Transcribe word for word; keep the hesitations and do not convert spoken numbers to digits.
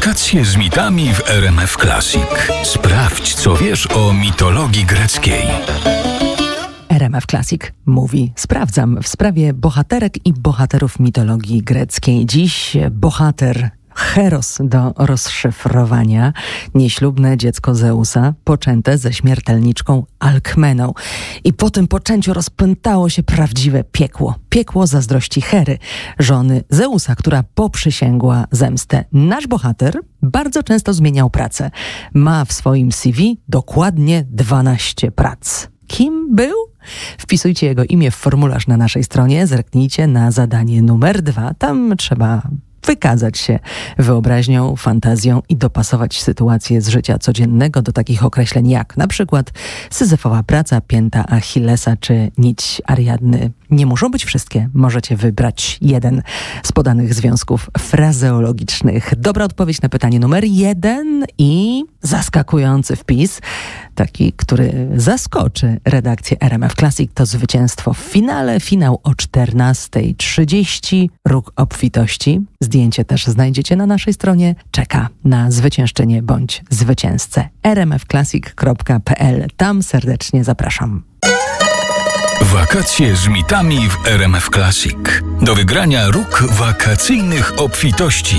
Wakacje z mitami w R M F Classic. Sprawdź, co wiesz o mitologii greckiej. R M F Classic mówi: sprawdzam w sprawie bohaterek i bohaterów mitologii greckiej. Dziś bohater Heros do rozszyfrowania, nieślubne dziecko Zeusa, poczęte ze śmiertelniczką Alkmeną. I po tym poczęciu rozpętało się prawdziwe piekło. Piekło zazdrości Hery, żony Zeusa, która poprzysięgła zemstę. Nasz bohater bardzo często zmieniał pracę. Ma w swoim C V dokładnie dwanaście prac. Kim był? Wpisujcie jego imię w formularz na naszej stronie, zerknijcie na zadanie numer dwa. Tam trzeba wykazać się wyobraźnią, fantazją i dopasować sytuację z życia codziennego do takich określeń jak na przykład syzyfowa praca, pięta Achillesa czy nić Ariadny. Nie muszą być wszystkie, możecie wybrać jeden z podanych związków frazeologicznych. Dobra odpowiedź na pytanie numer jeden i zaskakujący wpis, taki, który zaskoczy redakcję R M F Classic, to zwycięstwo w finale. Finał o czternasta trzydzieści. Róg obfitości. Zdjęcie też znajdziecie na naszej stronie. Czeka na zwyciężczynię bądź zwycięzcę. r m f classic kropka p l. Tam serdecznie zapraszam. Wakacje z mitami w R M F Classic. Do wygrania róg wakacyjnych obfitości.